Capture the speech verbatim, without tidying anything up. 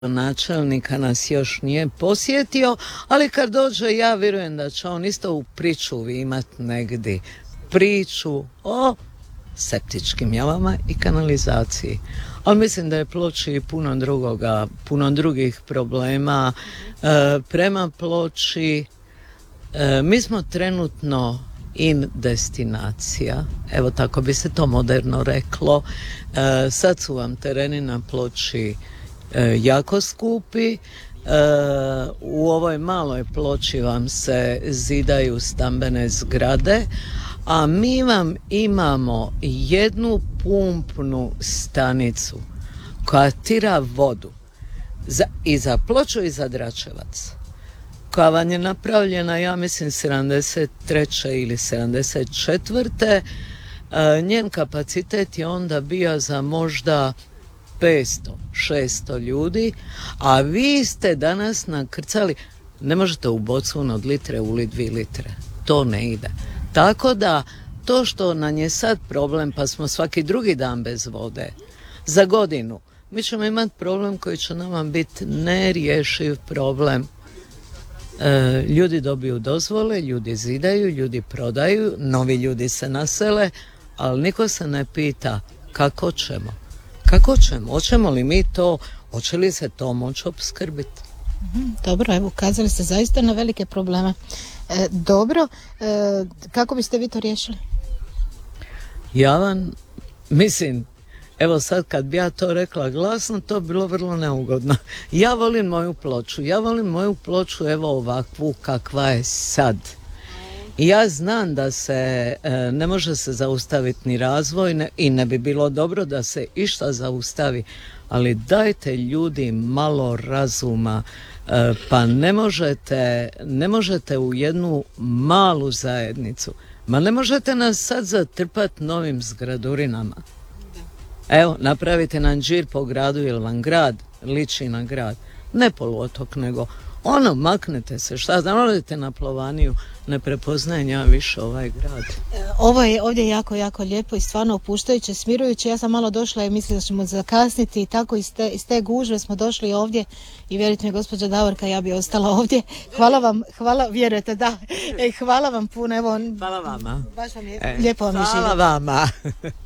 načelnika nas još nije posjetio, ali kad dođe ja vjerujem da će on isto u pričuvi imati negdje priču o septičkim jamama i kanalizaciji. Ali mislim da je Ploči i puno drugoga, puno drugih problema. E, prema Ploči e, mi smo trenutno in destinacija, evo tako bi se to moderno reklo. E, sad su vam tereni na Ploči e, jako skupi. E, u ovoj maloj Ploči vam se zidaju stambene zgrade, a mi vam imamo jednu pumpnu stanicu koja tira vodu za, i za Ploču i za Dračevac, koja vam je napravljena, ja mislim, sedamdeset treće ili sedamdeset četvrte E, njen kapacitet je onda bio za možda petsto šesto ljudi, a vi ste danas nakrcali, ne možete u bocun od litre uli dvije litre, to ne ide. Tako da to što nam je sad problem, pa smo svaki drugi dan bez vode, za godinu mi ćemo imati problem koji će nama biti nerješiv problem. E, ljudi dobiju dozvole, ljudi zidaju, ljudi prodaju, novi ljudi se nasele, ali niko se ne pita kako ćemo. Kako ćemo? Hoćemo li mi to, hoće li se to moći opskrbiti? Dobro, evo, ukazali ste zaista na velike probleme. E, dobro, e, kako biste vi to riješili? Ja vam, mislim, evo sad kad bi ja to rekla glasno, to bi bilo vrlo neugodno. Ja volim moju Ploču, ja volim moju Ploču evo ovakvu kakva je sad. I ja znam da se e, ne može se zaustaviti ni razvoj ne, i ne bi bilo dobro da se išta zaustavi, ali dajte ljudi malo razuma, e, pa ne možete, ne možete u jednu malu zajednicu, ma ne možete nas sad zatrpati novim zgradurinama. Evo, napravite nam džir po gradu jer vam grad liči na grad, ne poluotok nego ono, maknete se, šta znam, odite na Plovaniju, ne prepoznajem ja više ovaj grad. Ovo je ovdje jako, jako lijepo i stvarno opuštajuće, smirujuće. Ja sam malo došla i mislila da ćemo zakasniti i tako iz te, iz te gužve smo došli ovdje i vjerujte mi, gospođa Davorka, ja bi ostala ovdje. Hvala vam, hvala, vjerujete, da. E, hvala vam puno. Evo, hvala vama. Baš vam je, e, lijepo vam je živjeti. Hvala vama.